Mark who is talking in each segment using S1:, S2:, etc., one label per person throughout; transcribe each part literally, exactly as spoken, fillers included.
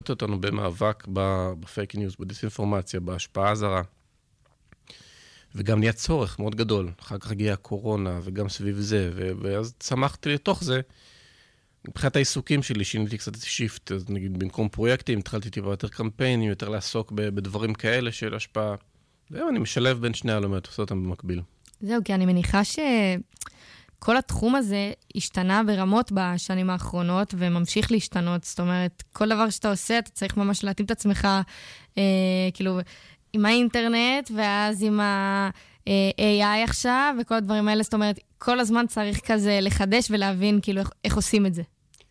S1: אותנו במאבק בפייק ניוז, בדיסאינפורמציה, בהשפעה זרה. וגם נהיה צורך מאוד גדול. אחר כך הגיעה הקורונה, וגם סביב זה, ואז צמחתי לתוך זה. מבחינת העיסוקים שלי, שיניתי קצת שיפט, אז נגיד במקום פרויקטים, התחלתי טיפה יותר קמפיינים, יותר לעסוק בדברים כאלה של השפעה. זהו, אני משלב בין שני העולמות, עושה אותם במקביל.
S2: זהו, כי אני מניחה שכל התחום הזה השתנה ברמות בשנים האחרונות, וממשיך להשתנות. זאת אומרת, כל דבר שאתה עושה, אתה צריך ממש להתאים את עצמך, אה, כאילו, עם האינטרנט, ואז עם ה-איי איי עכשיו, וכל הדברים האלה. זאת אומרת, כל הזמן צריך כזה לחדש ולהבין, כאילו, איך, איך עושים את זה.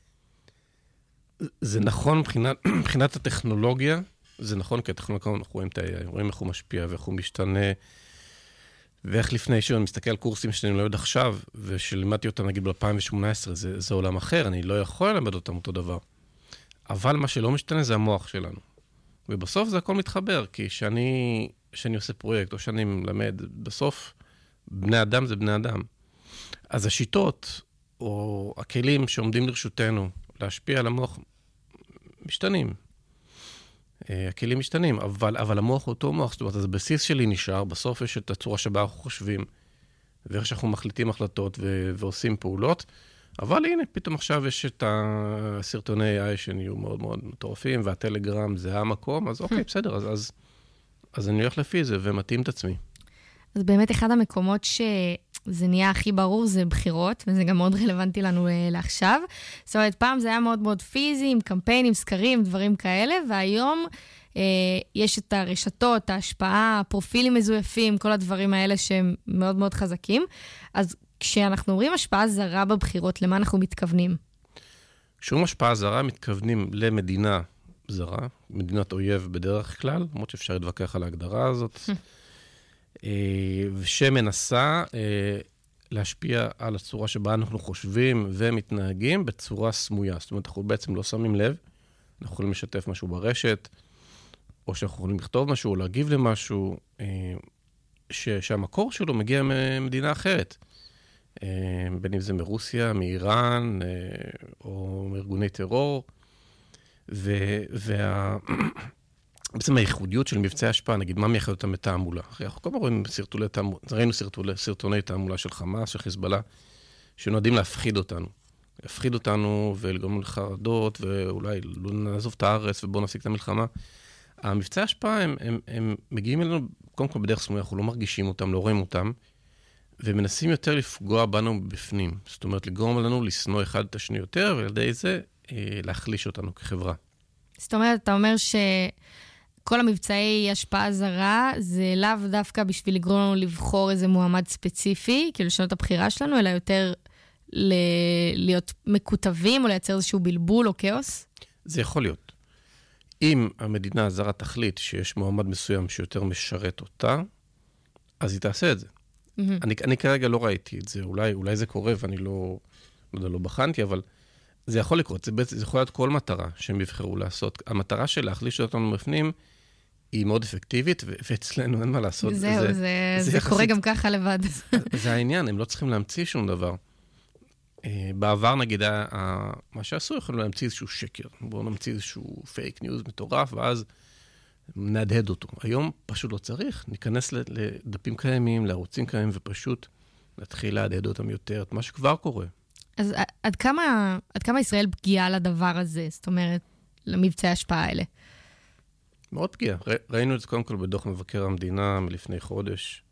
S1: זה נכון מבחינת, מבחינת הטכנולוגיה, זה נכון, כי הטכנולוגיה, אנחנו רואים את ה-איי איי, רואים איך הוא משפיע, ואיך הוא משתנה, ואיך לפני שאני מסתכל על קורסים שאני לא יודע עכשיו, ושלימדתי אותם, נגיד, ב-אלפיים שמונה עשרה, זה, זה עולם אחר, אני לא יכול ללמד אותם אותו דבר. אבל מה שלא משתנה זה המוח שלנו. ובסוף זה הכל מתחבר, כי שאני, שאני עושה פרויקט, או שאני מלמד, בסוף, בני אדם זה בני אדם. אז השיטות, או הכלים שעומדים לרשותנו, להשפיע על המוח, משתנים. הכלים משתנים, אבל, אבל המוח הוא אותו מוח, זאת אומרת, אז הבסיס שלי נשאר, בסוף יש את הצורה שבה אנחנו חושבים, ואיך שאנחנו מחליטים החלטות ו- ועושים פעולות, אבל הנה, פתאום עכשיו יש את הסרטוני איי איי שנהיו מאוד מאוד מטורפים, והטלגרם זה המקום, אז אוקיי, בסדר, אז, אז, אז אני הולך לפי זה ומתאים את עצמי.
S2: אז באמת אחד המקומות שזה נהיה הכי ברור זה בחירות, וזה גם מאוד רלוונטי לנו לעכשיו. זאת אומרת, פעם זה היה מאוד מאוד פיזי, עם קמפיינים, סקרים, דברים כאלה, והיום אה, יש את הרשתות, ההשפעה, הפרופילים מזויפים, כל הדברים האלה שהם מאוד מאוד חזקים. אז כשאנחנו אומרים השפעה זרה בבחירות, למה אנחנו מתכוונים?
S1: כשאומרים השפעה זרה, מתכוונים למדינה זרה, מדינת אויב בדרך כלל, למרות שאפשר להתווכח על ההגדרה הזאת, שמנסה להשפיע על הצורה שבה אנחנו חושבים ומתנהגים בצורה סמויה. זאת אומרת, אנחנו בעצם לא שמים לב, אנחנו יכולים לשתף משהו ברשת, או שאנחנו יכולים לכתוב משהו, או להגיב למשהו, שהמקור שלו מגיע ממדינה אחרת. בין אם זה מרוסיה, מאיראן, או מארגוני טרור, וה... בעצם הייחודיות של מבצעי השפעה, נגיד, מה מייחד אותם בתעמולה? אנחנו כל פעם רואים סרטולי תעמולה, ראינו סרטולי, סרטוני תעמולה של חמאס, של חיזבאללה, שנועדים להפחיד אותנו. להפחיד אותנו ולגרום לחרדות, ואולי לא נעזוב את הארץ ובואו נפסיק את המלחמה. המבצעי השפעה, הם, הם, הם מגיעים אלינו, קודם כל בדרך סמויה, אנחנו לא מרגישים אותם, לא רואים אותם, ומנסים יותר לפגוע בנו בפנים. זאת אומרת, לגרום לנו לשנוא אחד את השני יותר, ועל ידי זה להחליש אותנו כחברה.
S2: זאת אומרת, אתה אומר ש... כל המבצעי השפעה זרה, זה לאו דווקא בשביל לגרום לנו לבחור איזה מועמד ספציפי, כאילו לשנות הבחירה שלנו, אלא יותר ל... להיות מקוטבים, או לייצר איזשהו בלבול או כאוס?
S1: זה יכול להיות. אם המדינה הזרה תחליט שיש מועמד מסוים שיותר משרת אותה, אז היא תעשה את זה. Mm-hmm. אני, אני כרגע לא ראיתי את זה, אולי, אולי זה קורה ואני לא, לא יודע, לא בחנתי, אבל זה יכול לקרות, זה, זה יכול להיות כל מטרה שהם יבחרו לעשות. המטרה של להחליש אותנו בפנים, היא מאוד אפקטיבית, ואצלנו אין מה לעשות.
S2: זהו, זה, זה, זה, זה קורה גם ככה לבד.
S1: זה העניין, הם לא צריכים להמציא שום דבר. בעבר, נגיד, מה שעשו, יכולים להמציא איזשהו שקר. בואו נמציא איזשהו פייק ניוז מטורף, ואז נהדהד אותו. היום פשוט לא צריך. ניכנס לדפים קיימים, לערוצים קיימים, ופשוט נתחיל להדהד אותם יותר, את מה שכבר קורה.
S2: אז עד כמה, עד כמה ישראל פגיעה לדבר הזה? זאת אומרת, למבצעי ההשפעה האלה?
S1: מאוד פגיעה. ראינו את זה קודם כל בדוח מבקר המדינה מלפני חודש,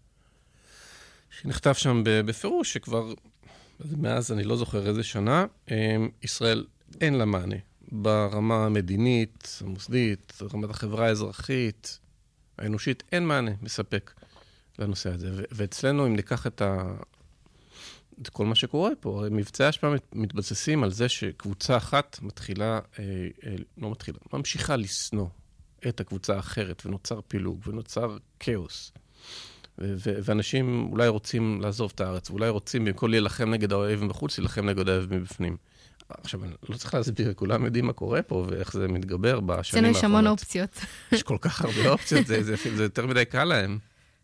S1: שנכתב שם בפירוש שכבר, מאז אני לא זוכר איזה שנה, ישראל אין לה מענה. ברמה המדינית, המוסדית, רמת החברה האזרחית, האנושית, אין מענה מספק לנושא הזה. ואצלנו, אם ניקח את ה... את כל מה שקורה פה, מבצעי השפעה מתבססים על זה שקבוצה אחת מתחילה, אה, אה, לא מתחילה, ממשיכה לסנוע את הקבוצה האחרת, ונוצר פילוג, ונוצר כאוס. ו- ו- ואנשים אולי רוצים לעזוב את הארץ, ואולי רוצים במקום להילחם נגד האויב מבחוץ, להילחם נגד האויב מבפנים. עכשיו, אני לא צריך להסביר, כולם יודעים מה קורה פה, ואיך זה מתגבר בשנים האחרונות.
S2: יש המון אופציות.
S1: יש כל כך הרבה אופציות, זה, זה, זה, זה יותר מדי קל להם.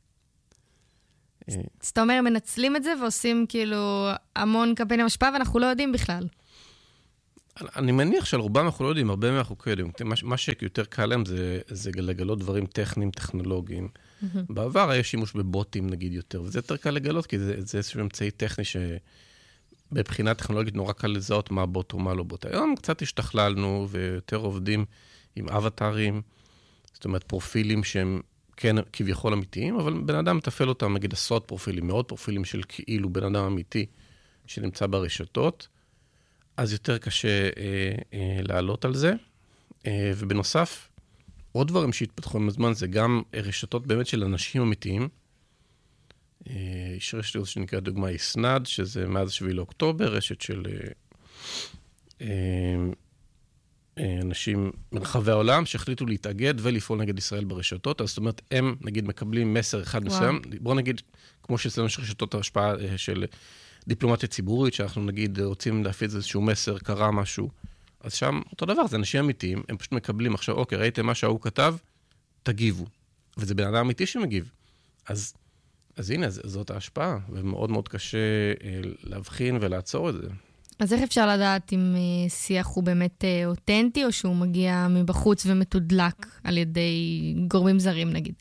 S2: זאת אומרת, מנצלים את זה ועושים כאילו המון קמפיינים השפעה, ואנחנו לא יודעים בכלל.
S1: אני מניח שעל רובם אנחנו לא יודעים, הרבה מהם אנחנו יודעים. מה, מה שיותר קל להם זה, זה לגלות דברים טכניים, טכנולוגיים. Mm-hmm. בעבר היה שימוש בבוטים, נגיד, יותר, וזה יותר קל לגלות, כי זה, זה איזשהו אמצעי טכני שבבחינה טכנולוגית נורא קל לזהות מה בוט או מה לא בוט. היום קצת השתכללנו ויותר עובדים עם אבטרים, זאת אומרת, פרופילים שהם כן כביכול אמיתיים, אבל בן אדם מטפל אותם, נגיד, עשרות פרופילים, מאות פרופילים של כאילו בן אדם אמיתי שנמצא ברשתות, אז יותר קשה אה, אה, לעלות על זה. אה, ובנוסף, עוד דברים שהתפתחו עם הזמן, זה גם רשתות באמת של אנשים אמיתיים. אה, יש רשת שנקרא דוגמה יסנד, שזה מאז שביעי לאוקטובר, רשת של אה, אה, אה, אנשים מרחבי העולם שהחליטו להתאגד ולפעול נגד ישראל ברשתות. אז זאת אומרת, הם נגיד מקבלים מסר אחד מסוים. בואו נגיד, כמו שאצלנו יש רשתות ההשפעה אה, של דיפלומטיה ציבורית, שאנחנו נגיד רוצים להפיץ איזשהו מסר, קרה משהו. אז שם אותו דבר, זה אנשים אמיתיים, הם פשוט מקבלים עכשיו, אוקיי, ראיתם מה שהוא כתב, תגיבו. וזה בן אדם אמיתי שמגיב. אז, אז הנה, זאת ההשפעה, ומאוד מאוד קשה אה, להבחין ולעצור את זה.
S2: אז איך אפשר לדעת אם אה, שיח הוא באמת אה, אותנטי, או שהוא מגיע מבחוץ ומתודלק על ידי גורמים זרים, נגיד?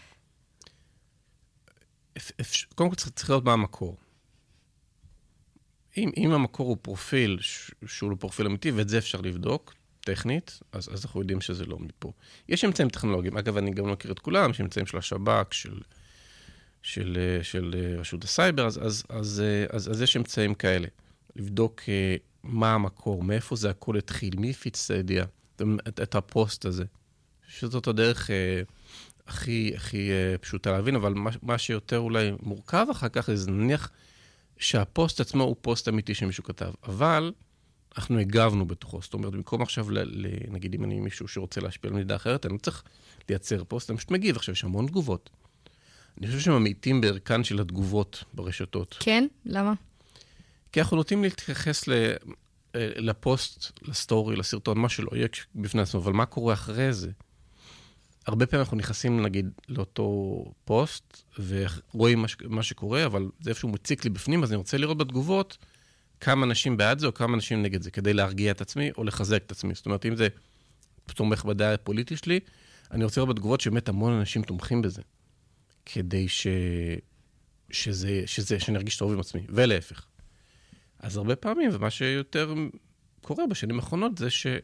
S1: אפ, קודם כל צריך, צריך להיות מה המקור. אם, אם המקור הוא פרופיל שהוא לא פרופיל אמיתי, ואת זה אפשר לבדוק, טכנית, אז, אז אנחנו יודעים שזה לא מפה. יש אמצעים טכנולוגיים, אגב, אני גם לא מכיר את כולם, יש אמצעים של השב"כ, של, של, של רשות הסייבר, אז, אז, אז, אז, אז יש אמצעים כאלה. לבדוק מה המקור, מאיפה זה הכל התחיל, מי הפיץ את הידיעה, את, את הפוסט הזה. שזאת הדרך הכי, הכי פשוטה להבין, אבל מה, מה שיותר אולי מורכב אחר כך, זה נניח, שהפוסט עצמו הוא פוסט אמיתי שמישהו כתב, אבל אנחנו הגבנו בתוכו, זאת אומרת, במקום עכשיו, נגיד אם אני מישהו שרוצה להשפיע על מידע אחרת, אני לא צריך לייצר פוסט, אני פשוט מגיב, עכשיו יש המון תגובות. אני חושב שהם אמיתים בערכן של התגובות ברשתות.
S2: כן? למה?
S1: כי אנחנו נוטים להתייחס לפוסט, לסטורי, לסרטון, מה שלא יהיה בפני עצמו, אבל מה קורה אחרי זה? הרבה פעמים אנחנו נכנסים, נגיד, לאותו פוסט, ורואים מה שקורה, אבל זה איפשהו מציק לי בפנים, אז אני רוצה לראות בתגובות כמה אנשים בעד זה, או כמה אנשים נגד זה, כדי להרגיע את עצמי, או לחזק את עצמי. זאת אומרת, אם זה תומך בדעה הפוליטית שלי, אני רוצה לראות בתגובות שבאמת המון אנשים תומכים בזה, כדי ש... שזה, שזה, שנרגיש טוב עם עצמי, ולהפך. אז הרבה פעמים, ומה שיותר קורה בשנים האחרונות, זה ש...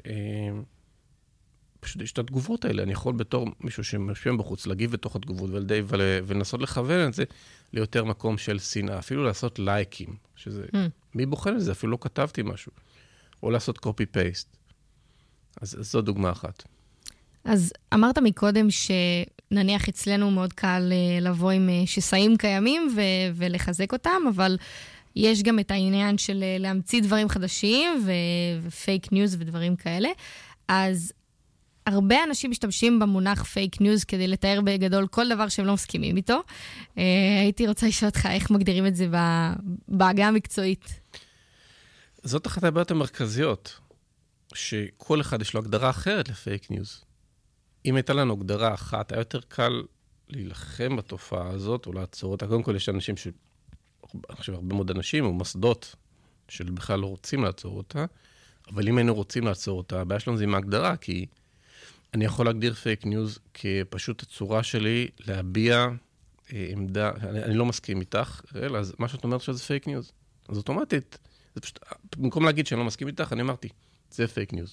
S1: פשוט יש את התגובות האלה, אני יכול בתור מישהו שמשפיע בחוץ, להגיב בתוך התגובות ולדי, ולנסות לכוון את זה ליותר מקום של שנאה, אפילו לעשות לייקים, שזה, mm. מי בוחן את זה? אפילו לא כתבתי משהו, או לעשות copy-paste. אז, אז זו דוגמה אחת.
S2: אז אמרת מקודם שנניח אצלנו מאוד קל לבוא עם שסעים קיימים ו- ולחזק אותם, אבל יש גם את העניין של להמציא דברים חדשים ופייק ניוז ודברים כאלה. אז הרבה אנשים משתמשים במונח פייק ניוז כדי לתאר בגדול כל דבר שהם לא מסכימים איתו. הייתי רוצה לשאול אותך איך מגדירים את זה בהגה המקצועית.
S1: זאת אחת הבעיות המרכזיות, שכל אחד יש לו הגדרה אחרת לפייק ניוז. אם הייתה לנו הגדרה אחת, היה יותר קל להילחם בתופעה הזאת, או לעצור אותה. קודם כל יש אנשים ש... אני חושב, הרבה מאוד אנשים, או מוסדות, שבכלל לא רוצים לעצור אותה, אבל אם היינו רוצים לעצור אותה, הבעיה שלנו זה עם ההגדרה, כי אני יכול להגדיר פייק ניוז כפשוט הצורה שלי להביע אה, עמדה, אני, אני לא מסכים איתך, אלא, אז מה שאת אומרת שזה פייק ניוז. אז אוטומטית, זה פשוט, במקום להגיד שאני לא מסכים איתך, אני אמרתי, זה פייק ניוז.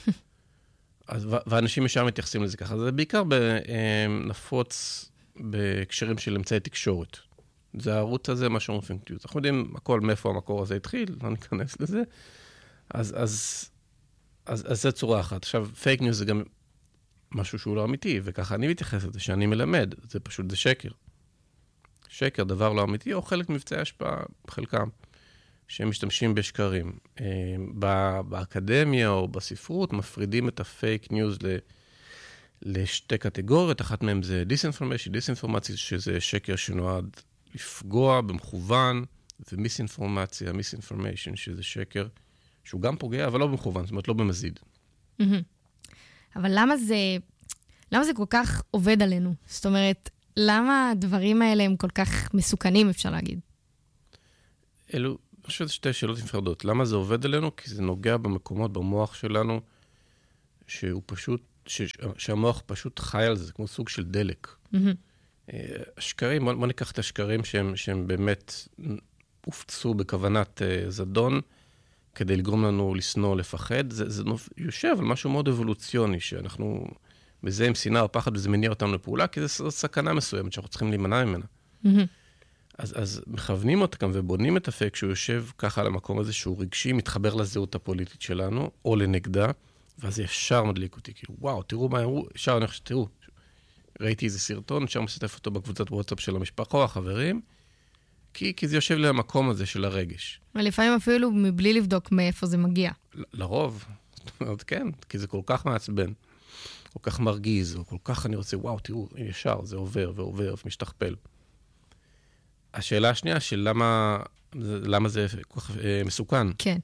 S1: אז, ואנשים ישר מתייחסים לזה ככה. זה בעיקר נפוץ בהקשרים של אמצעי תקשורת. זה הערוץ הזה, מה שאומרים פייק ניוז. אנחנו יודעים הכל מאיפה המקור הזה התחיל, לא ניכנס לזה. אז, אז, אז, אז זה צורה אחת. עכשיו, פייק ניוז זה גם משהו שהוא לא אמיתי, וככה אני מתייחס לזה, שאני מלמד. זה פשוט, זה שקר. שקר, דבר לא אמיתי, או חלק מבצעי השפעה, חלקם, שהם משתמשים בשקרים. באקדמיה או בספרות מפרידים את הפייק ניוז לשתי קטגוריות. אחת מהם זה דיסאינפורמציה, דיסאינפורמציה שזה שקר שנועד לפגוע במכוון, ומיסאינפורמציה, מיסאינפורמיישן, שזה שקר שהוא גם פוגע, אבל לא במכוון, זאת אומרת לא במזיד.
S2: אבל למה זה, למה זה כל כך עובד עלינו? זאת אומרת, למה הדברים האלה הם כל כך מסוכנים, אפשר להגיד?
S1: אלו, חושב שזה שתי שאלות נפרדות. למה זה עובד עלינו? כי זה נוגע במקומות, במוח שלנו, שהוא פשוט, ש, שהמוח פשוט חי על זה, זה כמו סוג של דלק. Mm-hmm. השקרים, בוא, בוא ניקח את השקרים שהם, שהם באמת הופצו בכוונת uh, זדון, כדי לגרום לנו לסנוע, לפחד. זה, זה יושב על משהו מאוד אבולוציוני, שאנחנו בזה עם שנאה או פחד, וזה מניע אותנו לפעולה, כי זו סכנה מסוימת שאנחנו צריכים להימנע ממנה. Mm-hmm. אז, אז מכוונים אותם ובונים את הפייק שהוא יושב ככה על המקום הזה שהוא רגשי, מתחבר לזהות הפוליטית שלנו, או לנגדה, ואז ישר מדליק אותי, כאילו, וואו, תראו מה אמרו, ישר אני חושב, תראו, ראיתי איזה סרטון, ישר משתף אותו בקבוצת וואטסאפ של המשפחה או החברים, כי, כי זה יושב לי המקום הזה של הרגש.
S2: ולפעמים אפילו מבלי לבדוק מאיפה זה מגיע.
S1: ל- לרוב, כן, כי זה כל כך מעצבן, כל כך מרגיז, או כל כך אני רוצה, וואו, תראו, ישר, זה עובר ועובר ומשתכפל. השאלה השנייה של למה, למה זה כל כך אה, מסוכן.
S2: כן.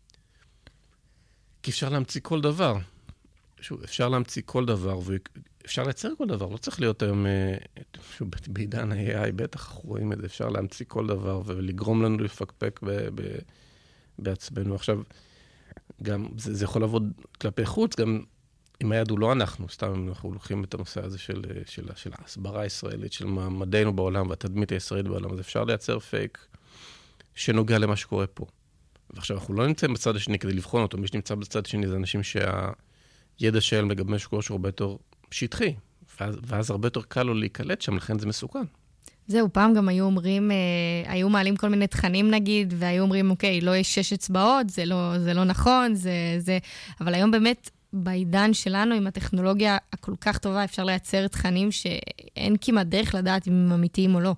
S1: כי אפשר להמציא כל דבר. שוב, אפשר להמציא כל דבר, ואפשר לייצר כל דבר. לא צריך להיות היום, שוב, בעידן ה-איי איי, בטח אנחנו רואים את זה, אפשר להמציא כל דבר, ולגרום לנו לפקפק ב- ב- בעצמנו. עכשיו, גם זה, זה יכול לעבוד כלפי חוץ, גם אם היד הוא לא אנחנו, סתם אנחנו לוקחים את הנושא הזה של, של, של ההסברה הישראלית, של מעמדנו בעולם והתדמית הישראלית בעולם, אז אפשר לייצר פייק שנוגע למה שקורה פה. ועכשיו, אנחנו לא נמצאים בצד השני כדי לבחון אותו, מי שנמצא בצד השני זה אנשים שהידע שלהם לגבי מה שקורה שהוא הרבה יותר שטחי, ואז, ואז הרבה יותר קל לו להיקלט שם, לכן זה מסוכן.
S2: זהו, פעם גם היו אומרים, אה, היו מעלים כל מיני תכנים נגיד, והיו אומרים, אוקיי, לא יש שש אצבעות, זה לא, זה לא נכון, זה, זה... אבל היום באמת, בעידן שלנו, עם הטכנולוגיה הכל כך טובה, אפשר לייצר תכנים שאין כמעט דרך לדעת אם הם אמיתיים או לא.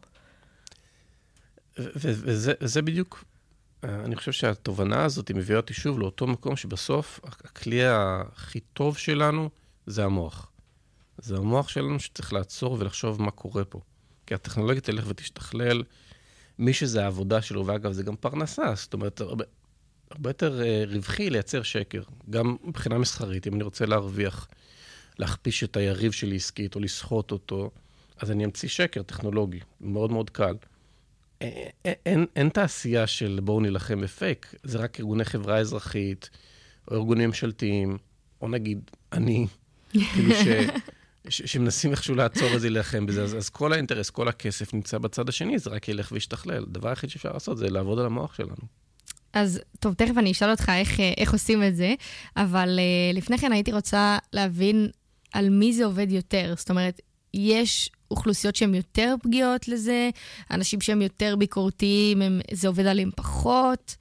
S1: וזה, וזה בדיוק, אני חושב שהתובנה הזאת היא מביאה אותי שוב לאותו מקום שבסוף הכלי הכי טוב שלנו זה המוח. זה המוח שלנו שצריך לעצור ולחשוב מה קורה פה. כי הטכנולוגיה תלך ותשתכלל, מי שזה העבודה שלו, ואגב זה גם פרנסה, זאת אומרת, הרבה, הרבה יותר רווחי לייצר שקר. גם מבחינה מסחרית, אם אני רוצה להרוויח, להכפיש את היריב שלי עסקית או לסחוט אותו, אז אני אמציא שקר טכנולוגי, מאוד מאוד קל. אין, אין, אין תעשייה של בואו נלחם בפייק, זה רק ארגוני חברה אזרחית, או ארגונים ממשלתיים, או נגיד אני, כאילו ש, ש, שמנסים איכשהו לעצור את זה להילחם בזה, אז, אז כל האינטרס, כל הכסף נמצא בצד השני, זה רק ילך וישתכלל. הדבר היחיד שאפשר לעשות זה לעבוד על המוח שלנו.
S2: אז טוב, תכף אני אשאל אותך איך, איך עושים את זה, אבל לפני כן הייתי רוצה להבין על מי זה עובד יותר, זאת אומרת, יש אוכלוסיות שהן יותר פגיעות לזה, אנשים שהם יותר ביקורתיים, הם, זה עובד עליהם פחות?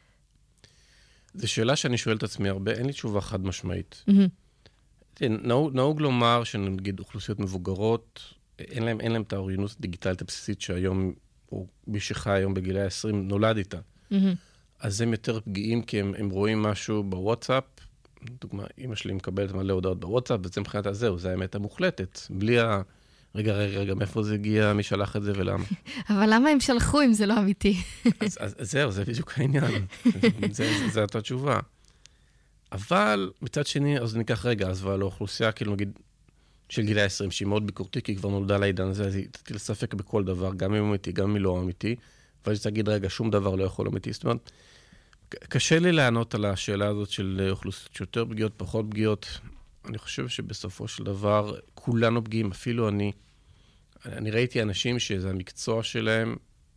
S1: זו שאלה שאני שואל את עצמי הרבה, אין לי תשובה חד משמעית. Mm-hmm. נהוג, נהוג לומר שנגיד אוכלוסיות מבוגרות, אין להם, אין להם את האוריינות הדיגיטלית הבסיסית שהיום, או מי שחי היום בגילי ה-עשרים נולד איתה. Mm-hmm. אז הם יותר פגיעים כי הם, הם רואים משהו בוואטסאפ, דוגמה, אמא שלי מקבלת מלא הודעות בוואטסאפ, וזה מבחינת הזהו, זה האמת המוחלטת, בלי ה... רגע, רגע, רגע, מאיפה זה הגיע, מי שלח את זה ולמה?
S2: אבל למה הם שלחו אם זה לא אמיתי?
S1: אז, אז, אז זהו, זה בדיוק העניין. זה, זה, זה אותה תשובה. אבל מצד שני, אז ניקח רגע, אז ועל האוכלוסייה, כאילו נגיד, של גילי ה-עשרים, שהיא מאוד ביקורתית, כי היא כבר נולדה לעידן הזה, אז היא תתחיל לספק בכל דבר, גם אם אמיתי, גם אם לא אמיתי, ואז היא תגיד, רגע, שום דבר לא יכול אמיתי. זאת אומרת, קשה לי לענות על השאלה הזאת של אוכלוסיות שיותר פגיעות, פחות פגיעות. אני חושב שבסופו של דבר, כולנו פגיעים, אפילו אני. אני ראיתי אנשים שזה המקצוע שלהם,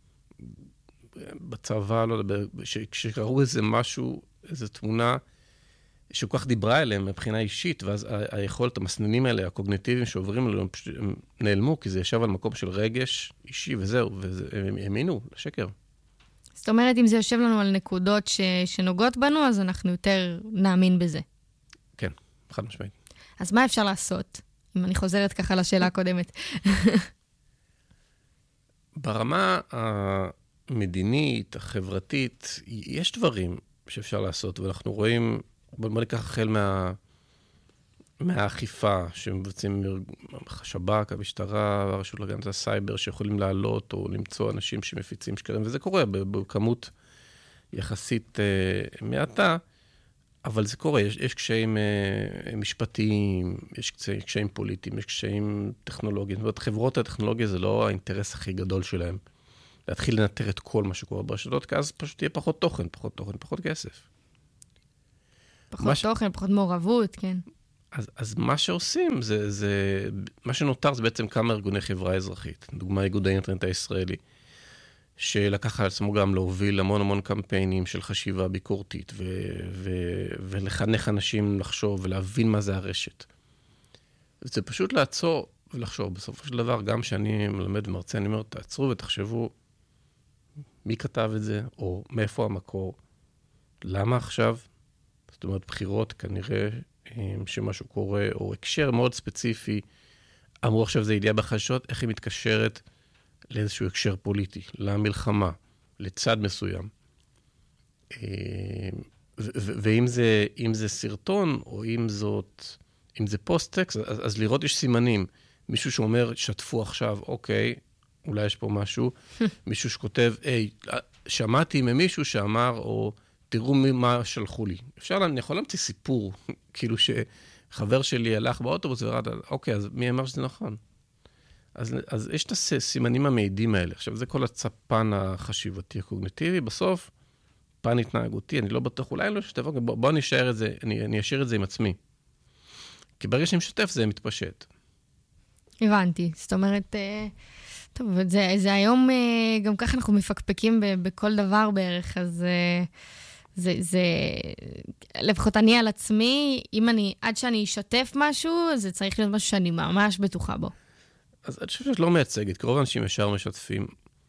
S1: בצבא, לא יודע, שקראו איזה משהו, איזו תמונה, שכל כך דיברה אליהם מבחינה אישית, ואז היכולת, המסננים האלה, הקוגניטיביים שעוברים אליהם, הם נעלמו, כי זה ישב על מקום של רגש אישי, וזהו, והם האמינו לשקר.
S2: זאת אומרת, אם זה יושב לנו על נקודות ש... שנוגעות בנו, אז אנחנו יותר נאמין בזה.
S1: כן, חד משמעית.
S2: אז מה אפשר לעשות, אם אני חוזרת ככה לשאלה הקודמת?
S1: ברמה המדינית, החברתית, יש דברים שאפשר לעשות, ואנחנו רואים, בוא ניקח החל מה... מהאכיפה שמבצעים השב"כ, המשטרה, הרשות להגנת הסייבר, שיכולים לעלות או למצוא אנשים שמפיצים שקרים, וזה קורה בכמות יחסית uh, מעטה, אבל זה קורה, יש, יש קשיים uh, משפטיים, יש קשיים פוליטיים, יש קשיים טכנולוגיים, זאת אומרת, חברות הטכנולוגיה זה לא האינטרס הכי גדול שלהם. להתחיל לנטר את כל מה שקורה ברשתות, כי אז פשוט יהיה פחות תוכן, פחות תוכן, פחות כסף.
S2: פחות תוכן, פחות מעורבות, כן.
S1: אז, אז מה שעושים, זה, זה, מה שנותר זה בעצם כמה ארגוני חברה אזרחית. דוגמה, איגוד האינטרנט הישראלי, שלקח על עצמו גם להוביל המון המון קמפיינים של חשיבה ביקורתית, ו, ו, ולחנך אנשים לחשוב ולהבין מה זה הרשת. זה פשוט לעצור ולחשוב. בסופו של דבר, גם שאני מלמד ומרצה, אני אומר, תעצרו ותחשבו מי כתב את זה, או מאיפה המקור, למה עכשיו? זאת אומרת, בחירות כנראה שמשהו קורה, או הקשר מאוד ספציפי, אמרו עכשיו זה ידיעה בחדשות, איך היא מתקשרת לאיזשהו הקשר פוליטי, למלחמה, לצד מסוים. ואם זה, אם זה סרטון, או אם זאת, אם זה פוסט-טקסט, אז, אז לראות יש סימנים. מישהו שאומר, שתפו עכשיו, אוקיי, אולי יש פה משהו. מישהו שכותב, היי, שמעתי ממישהו שאמר, או תראו מה שלחו לי. אפשר, אני יכול להמציא סיפור, כאילו שחבר שלי הלך באוטובוס ורד, אוקיי, אז מי אמר שזה נכון? אז, אז יש את הסימנים המעידים האלה. עכשיו, זה כל הצפן החשיבתי, הקוגניטיבי. בסוף, פן התנהגותי, אני לא בטוח, אולי לא שתף, בוא, בוא נשאר את זה, אני, אני אשאיר את זה עם עצמי. כי ברגע שאני משתף, זה מתפשט.
S2: הבנתי. זאת אומרת, טוב, זה, זה היום, גם ככה אנחנו מפקפקים בכל דבר בערך, אז זה, זה, לפחות אני על עצמי, אם אני, עד שאני אשתף משהו, זה צריך להיות משהו שאני ממש בטוחה בו.
S1: אז אני חושב שאת לא מייצגת, כי רוב האנשים ישר משתפים.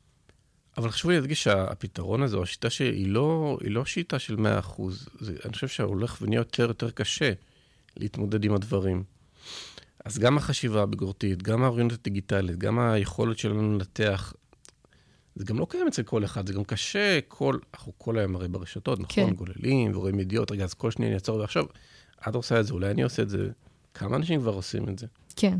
S1: אבל חשבו לי להדגיש שהפתרון הזה, או השיטה שהיא לא, היא לא שיטה של מאה אחוז. זה, אני חושב שהולך ונהיה יותר יותר קשה להתמודד עם הדברים. אז גם החשיבה הביקורתית, גם האוריינות הדיגיטלית, גם היכולת שלנו לנתח, זה גם לא קיים אצל כל אחד, זה גם קשה, כל, אנחנו כל היום הרי ברשתות, נכון? כן. גוללים ורואים ידיעות, רגע, אז כל שניה אני אעצור, ועכשיו, את עושה את זה, אולי אני עושה את זה, כמה אנשים כבר עושים את זה?
S2: כן.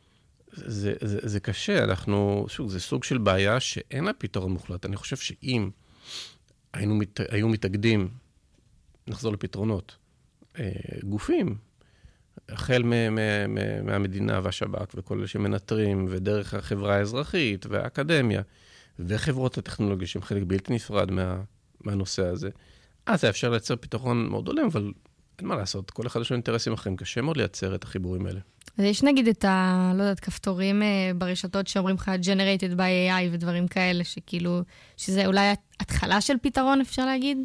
S1: זה, זה, זה קשה, אנחנו, שוב, זה סוג של בעיה שאין לה פתרון מוחלט. אני חושב שאם היינו, מת, היו מתאגדים, נחזור לפתרונות, אה, גופים, החל מ- מ- מ- מהמדינה והשב"כ וכל אלה שמנטרים, ודרך החברה האזרחית והאקדמיה, וחברות הטכנולוגיה שהם חלק בלתי נפרד מה, מהנושא הזה, אז זה אפשר לייצר פתרון מאוד עולם, אבל אין מה לעשות, כל אחד יש לו אינטרסים אחרים, קשה מאוד לייצר את החיבורים האלה.
S2: אז יש נגיד את ה... לא יודעת, כפתורים ברשתות שאומרים לך generated by איי איי ודברים כאלה, שכאילו, שזה אולי התחלה של פתרון, אפשר להגיד?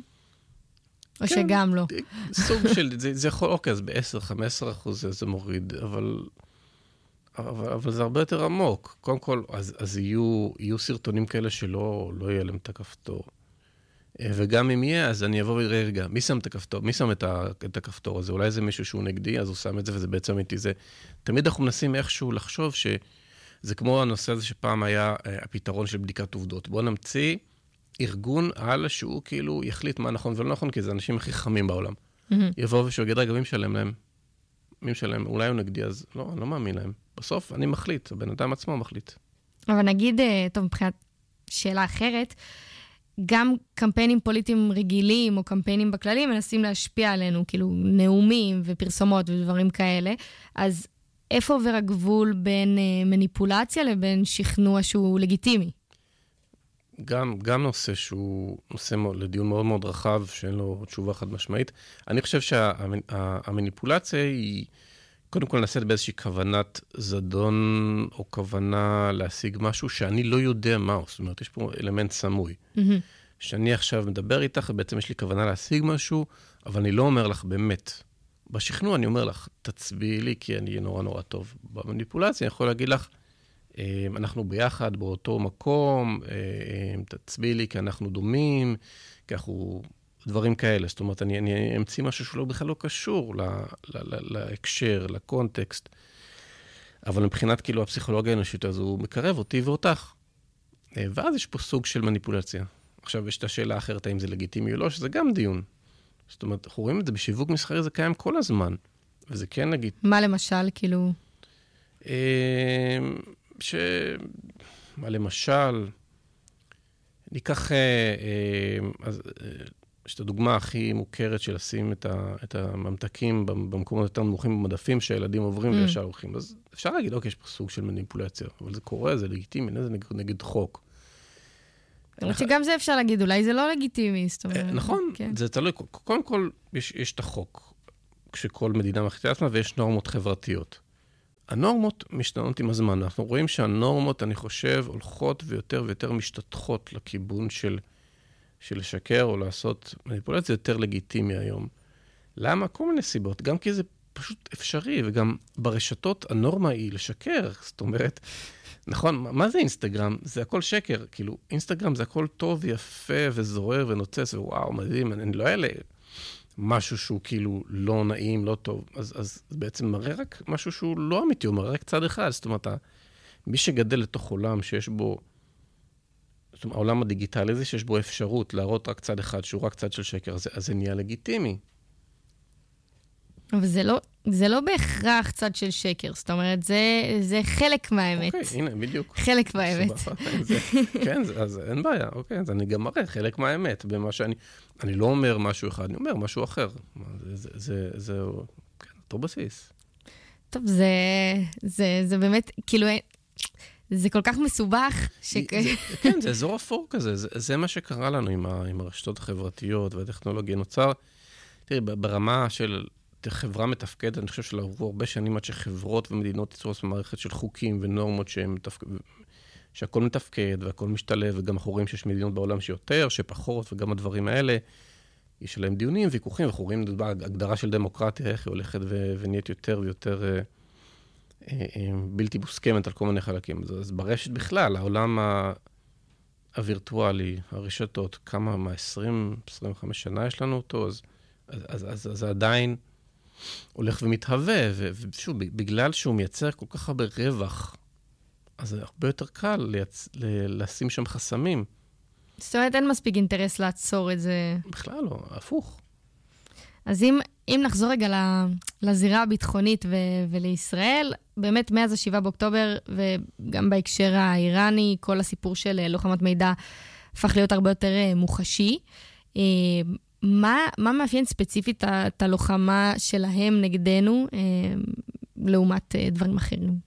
S2: או כן, שגם לא.
S1: סוג של, זה, זה יכול, אוקיי, אז ב-עשר חמש עשרה אחוז זה, זה מוריד, אבל, אבל, אבל זה הרבה יותר עמוק. קודם כל, אז, אז יהיו, יהיו סרטונים כאלה שלא, לא יהיה להם את הכפתור. וגם אם יהיה, אז אני אבוא ויראה רגע, מי שם את הכפתור? מי שם את, ה, את הכפתור הזה? אולי זה מישהו שהוא נגדי, אז הוא שם את זה, וזה בעצם איתי זה. תמיד אנחנו מנסים איכשהו לחשוב שזה כמו הנושא הזה שפעם היה הפתרון של בדיקת עובדות. בואו נמציא ארגון על שהוא כאילו יחליט מה נכון ולא נכון, כי זה אנשים הכי חכמים בעולם. Mm-hmm. יבוא ושהוא יגיד, רגע, מי משלם להם? מי משלם? אולי הוא נגדי, אז לא, אני לא מאמין להם. בסוף אני מחליט, הבן אדם עצמו מחליט.
S2: אבל נגיד, טוב, מבחינת שאלה אחרת, גם קמפיינים פוליטיים רגילים, או קמפיינים בכללי, מנסים להשפיע עלינו, כאילו נאומים ופרסומות ודברים כאלה. אז איפה עובר הגבול בין מניפולציה לבין שכנוע שהוא לגיטימי?
S1: גם, גם נושא שהוא נושא לדיון מאוד מאוד רחב, שאין לו תשובה חד משמעית. אני חושב שהמניפולציה היא, קודם כל נעשית באיזושהי כוונת זדון, או כוונה להשיג משהו שאני לא יודע מהו. זאת אומרת, יש פה אלמנט סמוי. Mm-hmm. שאני עכשיו מדבר איתך, ובעצם יש לי כוונה להשיג משהו, אבל אני לא אומר לך באמת. בשכנוע אני אומר לך, תצביעי לי, כי אני נורא נורא טוב. במניפולציה אני יכול להגיד לך, אנחנו ביחד באותו מקום, תצביעי לי כי אנחנו דומים, כי אנחנו דברים כאלה. זאת אומרת, אני, אני אמציא משהו שלא בכלל לא קשור ל, ל, ל, להקשר, לקונטקסט. אבל מבחינת כאילו הפסיכולוגיה האנושית הזו, הוא מקרב אותי ואותך. ואז יש פה סוג של מניפולציה. עכשיו יש את השאלה האחרת, האם זה לגיטימי או לא, שזה גם דיון. זאת אומרת, אנחנו רואים את זה בשיווק מסחרי, זה קיים כל הזמן. וזה כן נגיד.
S2: מה למשל, כאילו?
S1: ש... מה למשל, ניקח, אז, שאת הדוגמה הכי מוכרת של לשים את, ה, את הממתקים במקומות יותר נמוכים במדפים שהילדים עוברים mm. וישר הולכים. אז אפשר להגיד, אוקיי, יש פה סוג של מניפולציה, אבל זה קורה, זה לגיטימי, זה נגד, נגד חוק.
S2: למרות שגם זה אפשר להגיד, אולי זה לא לגיטימי, זאת אומרת.
S1: נכון, זה תלוי. קודם כל, יש את החוק, כשכל מדינה מחליטה עצמה, ויש נורמות חברתיות. הנורמות משתנות עם הזמן. אנחנו רואים שהנורמות, אני חושב, הולכות ויותר ויותר משתתחות לכיוון של, של לשקר או לעשות מניפולציה יותר לגיטימי היום. למה? כל מיני סיבות. גם כי זה פשוט אפשרי, וגם ברשתות הנורמה היא לשקר. זאת אומרת, נכון, מה זה אינסטגרם? זה הכל שקר. כאילו, אינסטגרם זה הכל טוב ויפה וזורר ונוצץ, ווואו, מדהים, אני לא אלה משהו שהוא כאילו לא נעים, לא טוב. אז, אז בעצם מראה רק משהו שהוא לא אמיתי, הוא מראה רק צד אחד. זאת אומרת, מי שגדל לתוך עולם שיש בו, זאת אומרת, העולם הדיגיטלי זה שיש בו אפשרות להראות רק צד אחד, שהוא רק צד של שקר, אז, אז זה נהיה לגיטימי.
S2: אבל זה לא, זה לא בהכרח צד של שקר, זאת אומרת, זה, זה חלק מהאמת.
S1: אוקיי, הנה, בדיוק.
S2: חלק מהאמת.
S1: זה, כן, זה, אז אין בעיה, אוקיי, אז אני גם מראה חלק מהאמת, במה שאני, אני לא אומר משהו אחד, אני אומר משהו אחר. זה, זה, זה, זה כן, אותו בסיס.
S2: טוב, זה, זה, זה באמת, כאילו, זה כל כך מסובך. ש...
S1: זה, כן, זה אזור אפור כזה, זה, זה מה שקרה לנו עם, ה, עם הרשתות החברתיות והטכנולוגיה. נוצר, תראי, ברמה של חברה מתפקדת, אני חושב שלעברו הרבה שנים עד שחברות ומדינות יצרו לעצמם מערכת של חוקים ונורמות שהם מתפק... שהכל מתפקד והכל משתלב, וגם אנחנו רואים שיש מדינות בעולם שיותר, שפחות, וגם הדברים האלה, יש עליהם דיונים, ויכוחים, ואנחנו רואים הגדרה של דמוקרטיה, איך היא הולכת ו... ונהיית יותר ויותר אה, אה, אה, בלתי מוסכמת על כל מיני חלקים. אז, אז ברשת בכלל, העולם ה... הווירטואלי, הרשתות, כמה, מה, עשרים, עשרים וחמש שנה יש לנו אותו, אז, אז, אז, אז, אז עדיין הולך ומתהווה, ושוב, בגלל שהוא מייצר כל כך הרבה רווח, אז זה הרבה יותר קל לייצ... לשים שם חסמים.
S2: זאת אומרת, אין מספיק אינטרס לעצור את זה.
S1: בכלל לא, הפוך.
S2: אז אם, אם נחזור רגע לזירה הביטחונית ו... ולישראל, באמת מאז השבעה באוקטובר, וגם בהקשר האיראני, כל הסיפור של לוחמת מידע הפך להיות הרבה יותר מוחשי. מה, מה מאפיין ספציפית את הלוחמה שלהם נגדנו, אה, לעומת אה, דברים אחרים?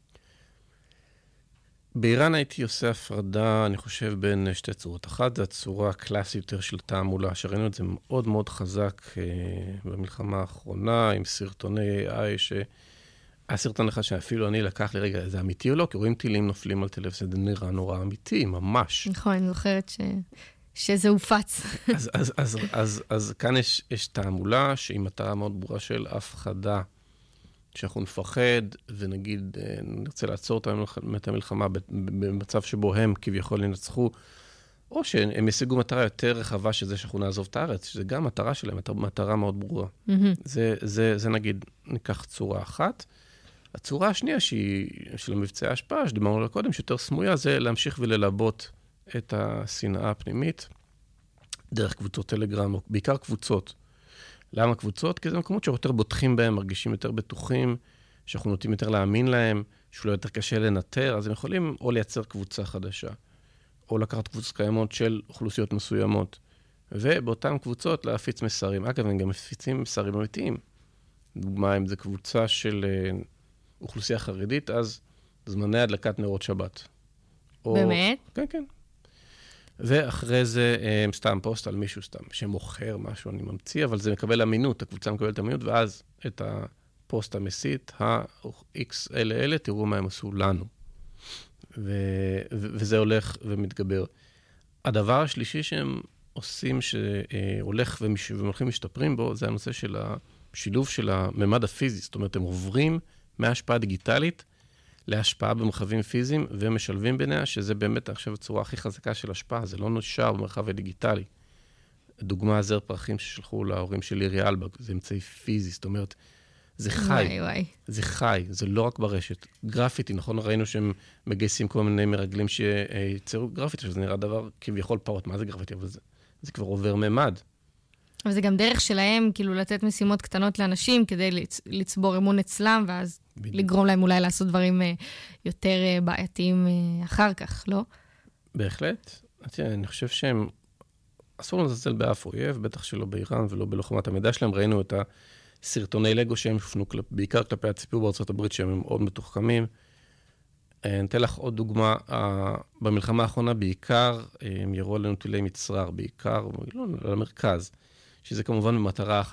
S2: באיראן
S1: הייתי עושה הפרדה, אני חושב, בין שתי צורות. אחת, זה הצורה הקלאסית יותר של תעמולה, שראינו את זה מאוד מאוד חזק אה, במלחמה האחרונה, עם סרטוני איי איי, שהיה סרטון אחד שאפילו אני לקח לי, רגע, זה אמיתי או לא? כי רואים טילים נופלים על תל אביב, זה נראה נורא אמיתי, ממש.
S2: נכון, אני זוכרת ש... שזה הופץ.
S1: אז, אז, אז, אז, אז כאן יש, יש תעמולה שהיא מטרה מאוד ברורה של הפחדה, שאנחנו נפחד ונגיד, נרצה לעצור את המלחמה במצב שבו הם כביכול ינצחו, או שהם ישיגו מטרה יותר רחבה שזה שאנחנו נעזוב את הארץ, שזה גם מטרה שלהם, מטרה מאוד ברורה. Mm-hmm. זה, זה, זה נגיד, ניקח צורה אחת. הצורה השנייה שהיא של המבצעי ההשפעה, שדיברנו עליה קודם, שיותר סמויה, זה להמשיך וללבות את השנאה הפנימית, דרך קבוצות טלגרם, בעיקר קבוצות. למה קבוצות? כי זה מקומות שיותר בוטחים בהם, מרגישים יותר בטוחים, שאנחנו נוטים יותר להאמין להם, שאולי יותר קשה לנטר, אז הם יכולים או לייצר קבוצה חדשה, או לקחת קבוצות קיימות של אוכלוסיות מסוימות, ובאותן קבוצות להפיץ מסרים. אגב, הם גם מפיצים מסרים אמיתיים. דוגמה, אם זו קבוצה של אוכלוסייה חרדית, אז זמני הדלקת נרות שבת.
S2: או... באמת?
S1: כן, כן. ואחרי זה סתם פוסט על מישהו סתם, שמוכר משהו, אני ממציא, אבל זה מקבל אמינות, הקבוצה מקבלת אמינות, ואז את הפוסט המסית, ה-X אלה אלה, תראו מה הם עשו לנו. ו- ו- וזה הולך ומתגבר. הדבר השלישי שהם עושים, שהולך ומש- ומולכים משתפרים בו, זה הנושא של השילוב של הממד הפיזי. זאת אומרת, הם עוברים מההשפעה דיגיטלית, להשפעה במרחבים פיזיים, ומשלבים ביניהם, שזה באמת, אני חושב, הצורה הכי חזקה של השפעה, זה לא נשאר במרחב הדיגיטלי. דוגמה, זר פרחים ששלחו להורים של לירי אלבג, זה אמצעי פיזי, זאת אומרת, זה חי.
S2: וואי, וואי.
S1: זה חי, זה לא רק ברשת. גרפיטי, נכון, ראינו שהם מגייסים כל מיני מרגלים שיצרו גרפיטי, שזה נראה דבר כביכול פעוט, מה זה גרפיטי? אבל זה, זה כבר עובר ממד.
S2: אבל זה גם דרך שלהם, כאילו, לתת משימות קטנות לאנשים, כדי לצ... לצבור אמון אצלם, ואז בדיוק. לגרום להם אולי לעשות דברים יותר בעייתיים אחר כך, לא?
S1: בהחלט. אני חושב שהם, אסור לזלזל באף אויב, בטח שלא באיראן ולא בלוחמת המידע שלהם. ראינו את הסרטוני לגו שהם שופנו, בעיקר כלפי הציבור בארצות הברית, שהם מאוד מתוחכמים. אני אתן לך עוד דוגמה, במלחמה האחרונה בעיקר, הם יראו עלינו טילי מצרר בעיקר, לא, למרכז, שזה כמובן במטרה אחת,